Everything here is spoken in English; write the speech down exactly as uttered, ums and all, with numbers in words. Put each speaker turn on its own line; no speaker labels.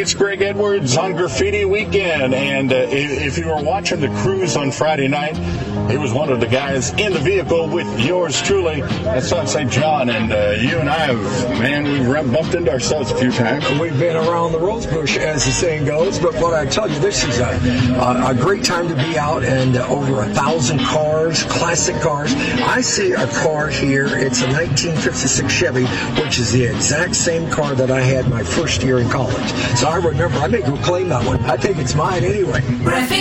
It's Greg Edwards on Graffiti Weekend, and uh, if you were watching the cruise on Friday night, he was one of the guys in the vehicle with yours truly at South Saint John, and uh, you and I have, man, we've bumped into ourselves a few times.
We've been around the rose bush, as the saying goes, but what I tell you, this is a, a, a great time to be out, and uh, over a thousand cars, classic cars. I see a car here, it's a nineteen fifty-six Chevy, which is the exact same car that I had my first year in college. So I remember, I make a claim that one. I think it's mine anyway.